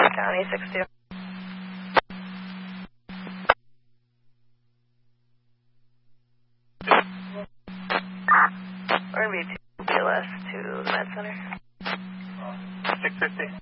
County 62. We're going to be 2 BLS to the Med Center. 650.